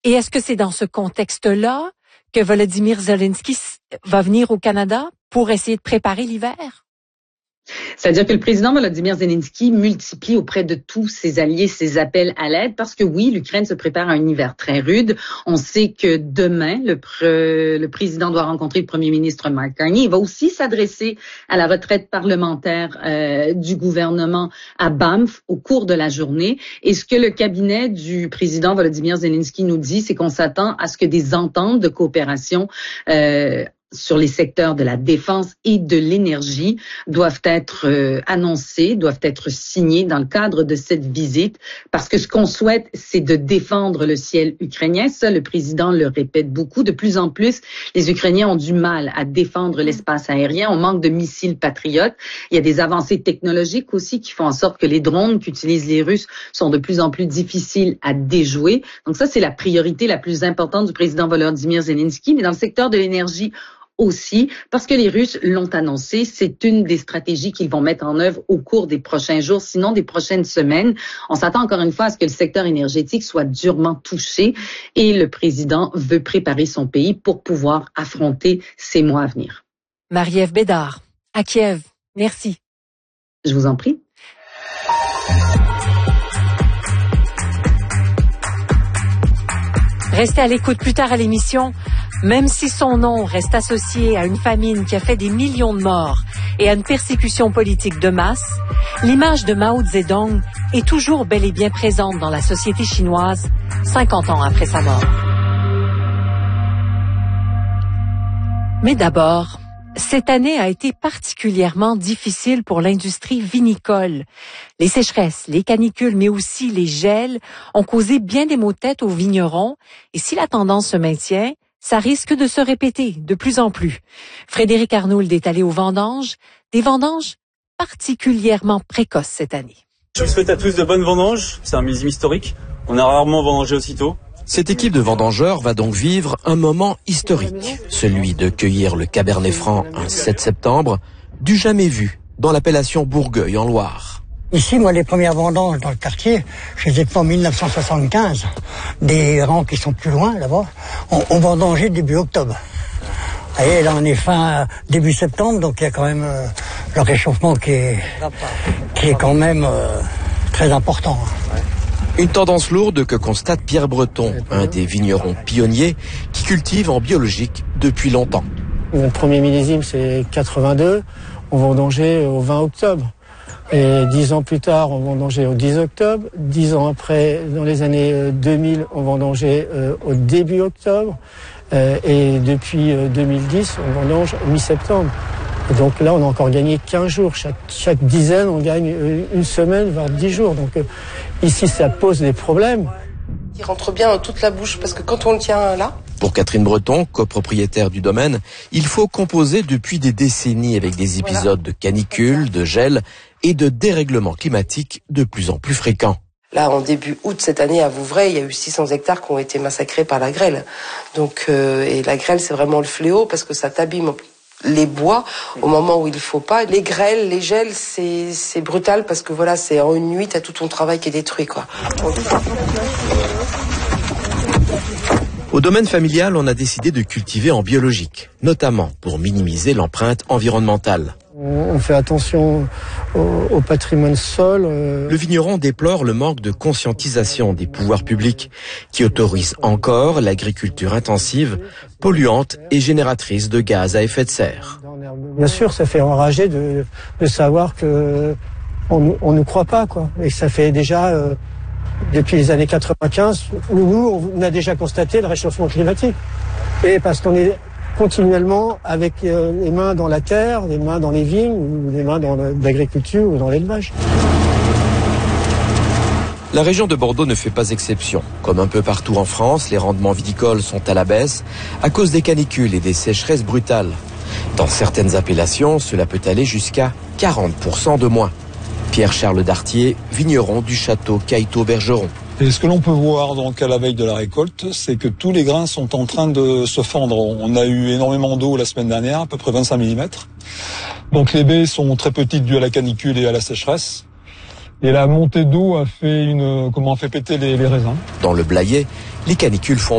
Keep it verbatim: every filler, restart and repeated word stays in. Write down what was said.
Et est-ce que c'est dans ce contexte-là que Volodymyr Zelensky va venir au Canada pour essayer de préparer l'hiver? C'est-à-dire que le président Volodymyr Zelensky multiplie auprès de tous ses alliés ses appels à l'aide parce que oui, l'Ukraine se prépare à un hiver très rude. On sait que demain, le, pre, le président doit rencontrer le premier ministre Mark Carney. Il va aussi s'adresser à la retraite parlementaire euh, du gouvernement à Banff au cours de la journée. Et ce que le cabinet du président Volodymyr Zelensky nous dit, c'est qu'on s'attend à ce que des ententes de coopération euh, sur les secteurs de la défense et de l'énergie doivent être euh, annoncés, doivent être signés dans le cadre de cette visite, parce que ce qu'on souhaite, c'est de défendre le ciel ukrainien. Ça, le président le répète beaucoup. De plus en plus, les Ukrainiens ont du mal à défendre l'espace aérien. On manque de missiles patriotes. Il y a des avancées technologiques aussi qui font en sorte que les drones qu'utilisent les Russes sont de plus en plus difficiles à déjouer. Donc ça, c'est la priorité la plus importante du président Volodymyr Zelensky. Mais dans le secteur de l'énergie, aussi, parce que les Russes l'ont annoncé, c'est une des stratégies qu'ils vont mettre en œuvre au cours des prochains jours, sinon des prochaines semaines. On s'attend encore une fois à ce que le secteur énergétique soit durement touché et le président veut préparer son pays pour pouvoir affronter ces mois à venir. Marie-Ève Bédard, à Kiev. Merci. Je vous en prie. Restez à l'écoute plus tard à l'émission. Même si son nom reste associé à une famine qui a fait des millions de morts et à une persécution politique de masse, l'image de Mao Zedong est toujours bel et bien présente dans la société chinoise, cinquante ans après sa mort. Mais d'abord, cette année a été particulièrement difficile pour l'industrie vinicole. Les sécheresses, les canicules, mais aussi les gels ont causé bien des maux de tête aux vignerons. Et si la tendance se maintient, ça risque de se répéter de plus en plus. Frédéric Arnould est allé aux vendanges, des vendanges particulièrement précoces cette année. Je vous souhaite à tous de bonnes vendanges. C'est un millésime historique. On a rarement vendangé aussitôt. Cette équipe de vendangeurs va donc vivre un moment historique, celui de cueillir le Cabernet Franc un sept septembre, du jamais vu dans l'appellation Bourgueil en Loire. Ici, moi, les premières vendanges dans le quartier, je les ai fait en mille neuf cent soixante-quinze. Des rangs qui sont plus loin, là-bas, on, on vendangeait début octobre. Et là, on est fin début septembre, donc il y a quand même euh, le réchauffement qui est, qui est quand même euh, très important. Une tendance lourde que constate Pierre Breton, un des vignerons pionniers qui cultive en biologique depuis longtemps. Mon premier millésime, c'est quatre-vingt-deux. On vendangeait au vingt octobre. Et dix ans plus tard, on vendangeait au dix octobre. Dix ans après, dans les années deux mille, on vendangeait euh, au début octobre. Euh, et depuis euh, deux mille dix, on vendange mi-septembre. Et donc là, on a encore gagné quinze jours. Chaque, chaque dizaine, on gagne euh, une semaine, voire dix jours. Donc euh, ici, ça pose des problèmes. Il rentre bien dans toute la bouche, parce que quand on le tient là... Pour Catherine Breton, copropriétaire du domaine, il faut composer depuis des décennies avec des épisodes voilà. de canicule, de gel et de dérèglements climatiques de plus en plus fréquents. Là, en début août cette année, à Vouvray, il y a eu six cents hectares qui ont été massacrés par la grêle. Donc, euh, et la grêle, c'est vraiment le fléau parce que ça t'abîme les bois au moment où il faut pas. Les grêles, les gels, c'est, c'est brutal parce que voilà, c'est en une nuit, t'as tout ton travail qui est détruit, quoi. Au domaine familial, on a décidé de cultiver en biologique, notamment pour minimiser l'empreinte environnementale. On fait attention au, au patrimoine sol. Euh... Le vigneron déplore le manque de conscientisation des pouvoirs publics qui autorisent encore l'agriculture intensive, polluante et génératrice de gaz à effet de serre. Bien sûr, ça fait enrager de, de savoir que on, on nous croit pas, quoi. Et ça fait déjà euh, depuis les années quatre-vingt-quinze, nous on a déjà constaté le réchauffement climatique. Et parce qu'on est continuellement avec euh, les mains dans la terre, les mains dans les vignes, ou les mains dans l'agriculture ou dans l'élevage. La région de Bordeaux ne fait pas exception. Comme un peu partout en France, les rendements viticoles sont à la baisse à cause des canicules et des sécheresses brutales. Dans certaines appellations, cela peut aller jusqu'à quarante pour cent de moins. Pierre-Charles Dartier, vigneron du château Caïto-Bergeron. Et ce que l'on peut voir donc à la veille de la récolte, c'est que tous les grains sont en train de se fendre. On a eu énormément d'eau la semaine dernière, à peu près vingt-cinq millimètres. Donc les baies sont très petites dues à la canicule et à la sécheresse. Et la montée d'eau a fait une, comment, a fait péter les, les raisins. Dans le Blayais, les canicules font